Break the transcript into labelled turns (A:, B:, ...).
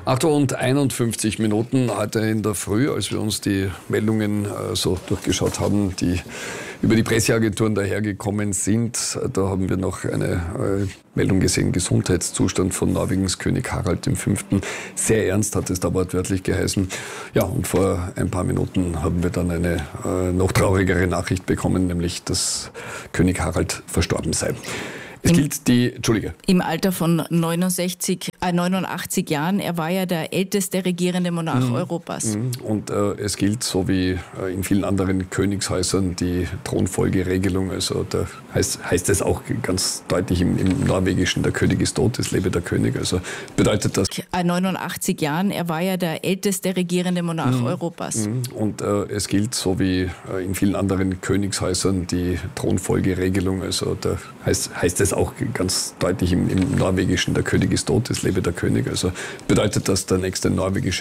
A: 8:51 heute in der Früh, als wir uns die Meldungen so durchgeschaut haben, die über die Presseagenturen dahergekommen sind. Da haben wir noch eine Meldung gesehen, Gesundheitszustand von Norwegens König Harald V. Sehr ernst hat es da wortwörtlich geheißen. Ja, und vor ein paar Minuten haben wir dann eine noch traurigere Nachricht bekommen, nämlich dass König Harald verstorben sei. Es gilt
B: Im Alter von 89 Jahren. Er war ja der älteste regierende Monarch Europas.
A: Und es gilt, so wie in vielen anderen Königshäusern, die Thronfolgeregelung. Also da heißt es auch ganz deutlich im Norwegischen, der König ist tot, es lebe der König. Also bedeutet das...
B: 89 Jahren. Er war ja der älteste regierende Monarch Europas.
A: Und es gilt, so wie in vielen anderen Königshäusern, die Thronfolgeregelung. Also da heißt es auch ganz deutlich im Norwegischen, der König ist tot, es lebe der König. Also bedeutet das, der nächste norwegische